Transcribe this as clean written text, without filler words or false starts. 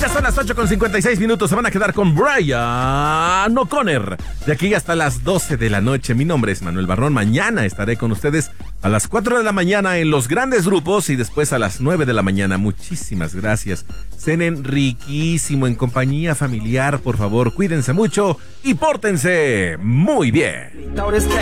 Ya son las 8:56. Se van a quedar con Brian O'Connor de aquí hasta las 12 de la noche. Mi nombre es Manuel Barrón. Mañana estaré con ustedes a las 4 de la mañana en los grandes grupos y después a las 9 de la mañana. Muchísimas gracias. Cenen riquísimo en compañía familiar. Por favor, cuídense mucho y pórtense muy bien.